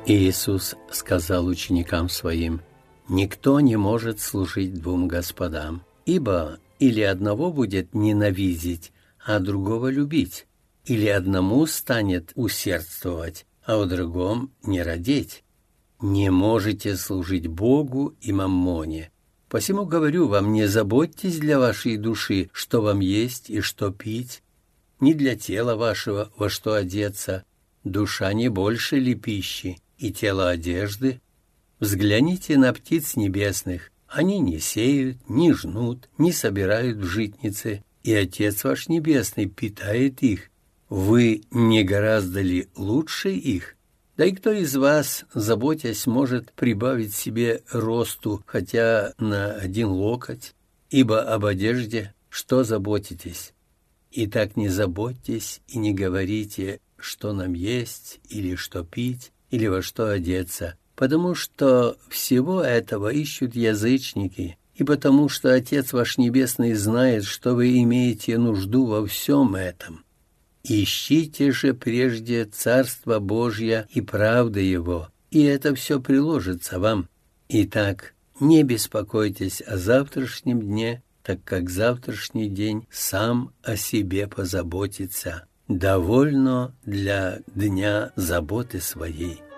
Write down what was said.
Иисус сказал ученикам Своим: «Никто не может служить двум господам, ибо или одного будет ненавидеть, а другого любить, или одному станет усердствовать, а о другом не радеть. Не можете служить Богу и маммоне. Посему говорю вам, не заботьтесь для вашей души, что вам есть и что пить, ни для тела вашего, во что одеться. Душа не больше ли пищи, и тело одежды? Взгляните на птиц небесных. Они не сеют, не жнут, не собирают в житницы, и Отец ваш Небесный питает их. Вы не гораздо ли лучше их? Да и кто из вас, заботясь, может прибавить себе росту хотя на 1 локоть? Ибо об одежде что заботитесь? Итак, не заботьтесь и не говорите, что нам есть, или что пить, или во что одеться, потому что всего этого ищут язычники, и потому что Отец ваш Небесный знает, что вы имеете нужду во всем этом. Ищите же прежде Царство Божье и правды Его, и это все приложится вам. Итак, не беспокойтесь о завтрашнем дне, так как завтрашний день сам о себе позаботится. Довольно для дня заботы своей».